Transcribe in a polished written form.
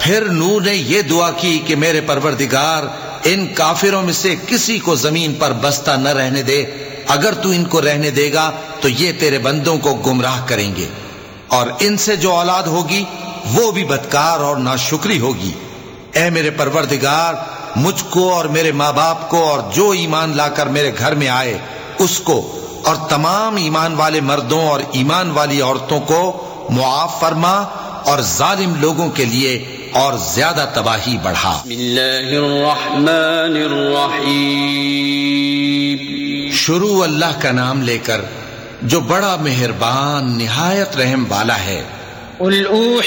फिर नूह ने ये दुआ की कि मेरे परवरदिगार, इन काफिरों में से किसी को जमीन पर बसता न रहने दे। अगर तू इनको रहने देगा तो ये तेरे बंदों को गुमराह करेंगे, और इनसे जो औलाद होगी वो भी बदकार और नाशुक्री होगी। ऐ मेरे परवरदिगार, मुझको और मेरे माँ बाप को और जो ईमान लाकर मेरे घर में आए उसको और तमाम ईमान वाले मर्दों और ईमान वाली औरतों को मुआफ फरमा, और जालिम लोगों के लिए और ज्यादा तबाही बढ़ा। शुरू अल्लाह का नाम लेकर जो बड़ा मेहरबान निहायत रहम वाला है।